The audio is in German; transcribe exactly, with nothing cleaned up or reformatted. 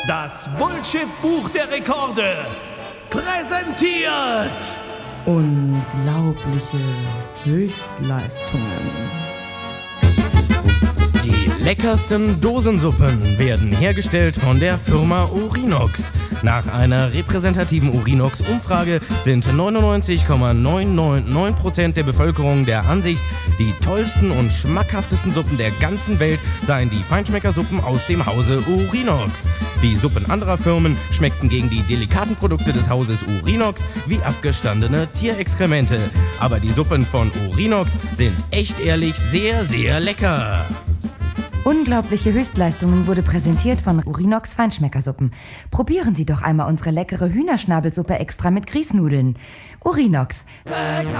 Das Bullshit-Buch der Rekorde präsentiert unglaubliche Höchstleistungen. Die leckersten Dosensuppen werden hergestellt von der Firma Urinox. Nach einer repräsentativen Urinox-Umfrage sind neunundneunzig Komma neunhundertneunundneunzig Prozent der Bevölkerung der Ansicht, die tollsten und schmackhaftesten Suppen der ganzen Welt seien die Feinschmeckersuppen aus dem Hause Urinox. Die Suppen anderer Firmen schmeckten gegen die delikaten Produkte des Hauses Urinox wie abgestandene Tierexkremente. Aber die Suppen von Urinox sind echt ehrlich sehr, sehr lecker. Unglaubliche Höchstleistungen wurde präsentiert von Urinox Feinschmeckersuppen. Probieren Sie doch einmal unsere leckere Hühnerschnabelsuppe extra mit Grießnudeln. Urinox.